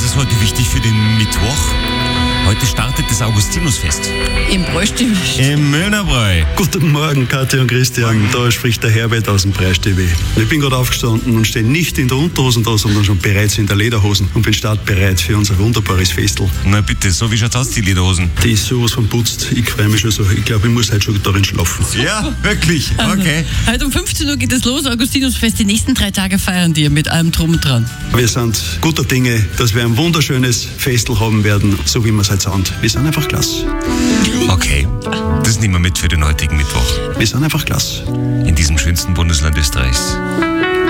Was ist heute wichtig für den Mittwoch? Heute startet das Augustinusfest. Im Bräustübel. Im Möhnerbräu. Guten Morgen, Katja und Christian. Da spricht der Herbert aus dem Bräustübel. Ich bin gerade aufgestanden und stehe nicht in der Unterhosen da, sondern schon bereits in der Lederhosen und bin startbereit für unser wunderbares Festel. Na bitte, so wie schaut's aus, die Lederhosen? Die ist sowas von putzt. Ich freue mich schon so. Ich glaube, ich muss heute schon darin schlafen. Ja, wirklich. Okay. Heute um 15 Uhr geht es los, Augustinusfest. Die nächsten 3 Tage feiern wir mit allem Drum und Dran. Wir sind guter Dinge, dass wir ein wunderschönes Festel haben werden, so wie wir es heute sind. Wir sind einfach klasse. Okay, das nehmen wir mit für den heutigen Mittwoch. Wir sind einfach klasse. In diesem schönsten Bundesland Österreichs.